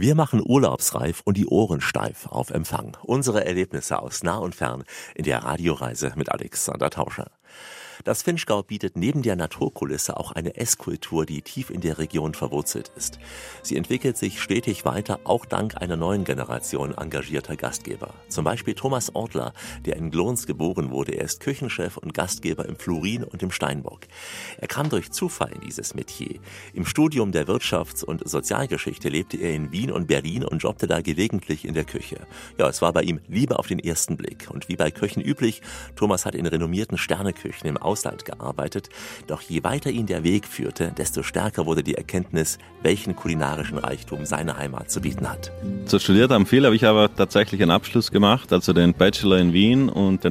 Wir machen urlaubsreif und die Ohren steif auf Empfang. Unsere Erlebnisse aus nah und fern in der Radioreise mit Alexander Tauscher. Das Vinschgau bietet neben der Naturkulisse auch eine Esskultur, die tief in der Region verwurzelt ist. Sie entwickelt sich stetig weiter, auch dank einer neuen Generation engagierter Gastgeber. Zum Beispiel Thomas Ortler, der in Glons geboren wurde. Er ist Küchenchef und Gastgeber im Florin und im Steinbock. Er kam durch Zufall in dieses Metier. Im Studium der Wirtschafts- und Sozialgeschichte lebte er in Wien und Berlin und jobbte da gelegentlich in der Küche. Ja, es war bei ihm Liebe auf den ersten Blick. Und wie bei Köchen üblich, Thomas hat in renommierten Sterneküchen im Ausland gearbeitet. Doch je weiter ihn der Weg führte, desto stärker wurde die Erkenntnis, welchen kulinarischen Reichtum seine Heimat zu bieten hat. So studiert haben viele, habe ich aber tatsächlich einen Abschluss gemacht, also den Bachelor in Wien und den